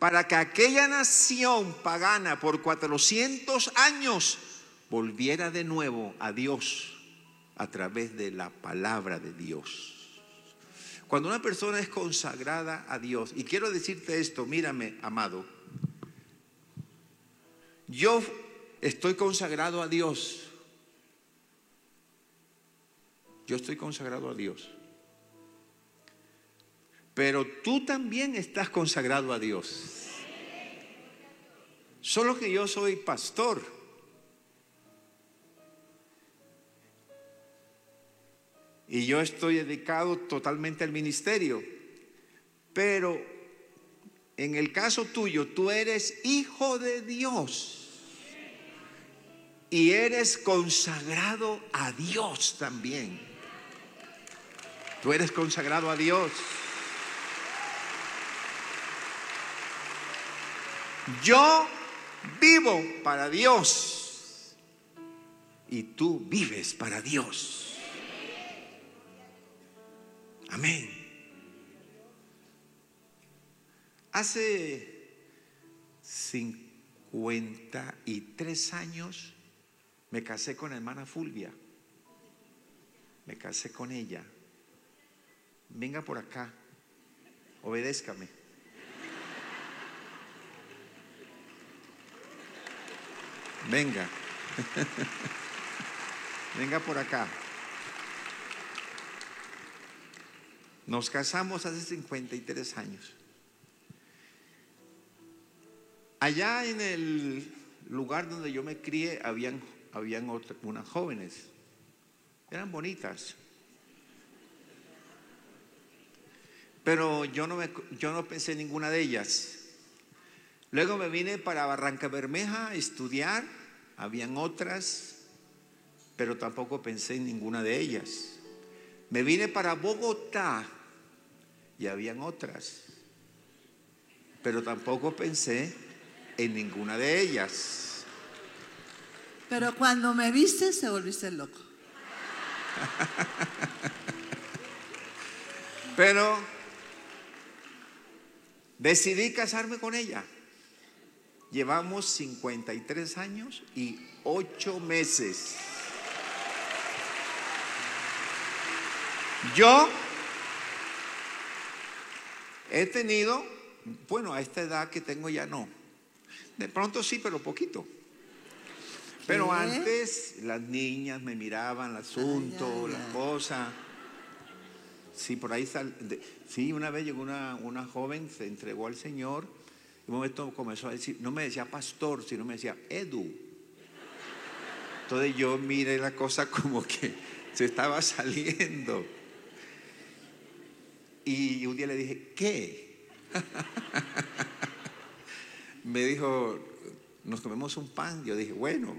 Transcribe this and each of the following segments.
para que aquella nación pagana por 400 años volviera de nuevo a Dios a través de la palabra de Dios. Cuando una persona es consagrada a Dios, y quiero decirte esto, mírame, amado, yo estoy consagrado a Dios. Yo estoy consagrado a Dios. Pero tú también estás consagrado a Dios. Solo que yo soy pastor. Y yo estoy dedicado totalmente al ministerio. Pero en el caso tuyo, tú eres hijo de Dios. Y eres consagrado a Dios también. Tú eres consagrado a Dios. Yo vivo para Dios y tú vives para Dios. Amén. Hace 53 años me casé con la hermana Fulvia. Me casé con ella. Venga por acá, obedézcame. Venga. Venga por acá. Nos casamos hace 53 años. Allá en el lugar donde yo me crié habían unas jóvenes. Eran bonitas. Pero yo no pensé en ninguna de ellas. Luego me vine para Barranca Bermeja a estudiar. Habían otras, pero tampoco pensé en ninguna de ellas. Me vine para Bogotá y habían otras, pero tampoco pensé en ninguna de ellas. Pero cuando me viste, se volviste loco. Pero decidí casarme con ella. Llevamos 53 años y 8 meses. Yo he tenido, bueno, a esta edad que tengo ya no. De pronto sí, pero poquito. Pero ¿qué? antes las niñas me miraban el asunto, la cosa. Sí, por ahí sí, una vez llegó una joven, se entregó al Señor. Y un momento comenzó a decir, no me decía pastor, sino me decía Edu. Entonces yo miré la cosa como que se estaba saliendo. Y un día le dije, ¿qué? Me dijo, nos comemos un pan. Yo dije, bueno.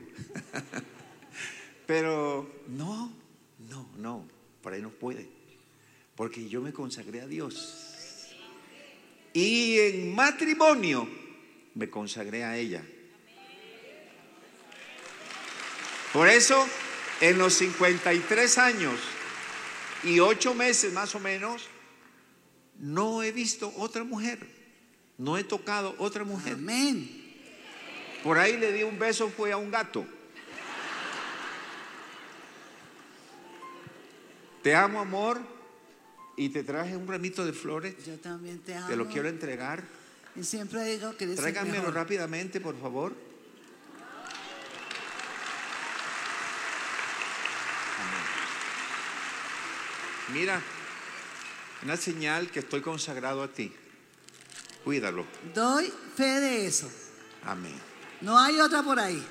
Pero no, por ahí no puede. Porque yo me consagré a Dios. Y en matrimonio me consagré a ella. Por eso, en los 53 años y 8 meses más o menos, no he visto otra mujer. No he tocado otra mujer. Amén. Por ahí le di un beso, fue a un gato. Te amo, amor. Y te traje un ramito de flores. Yo también te amo. Te lo quiero entregar. Y siempre digo que eres el Tráigamelo mejor. rápidamente, por favor. Amén. Mira, una señal que estoy consagrado a ti. Cuídalo. Doy fe de eso. Amén. No hay otra por ahí.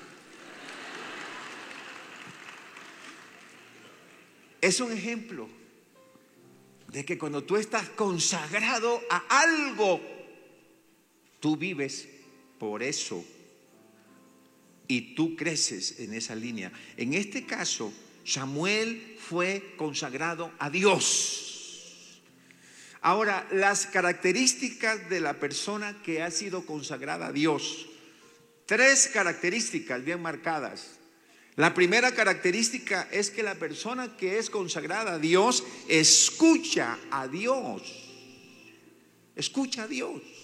Es un ejemplo de que cuando tú estás consagrado a algo, tú vives por eso y tú creces en esa línea. En este caso, Samuel fue consagrado a Dios. Ahora, las características de la persona que ha sido consagrada a Dios. 3 características bien marcadas. La primera característica es que la persona que es consagrada a Dios escucha a Dios. Escucha a Dios.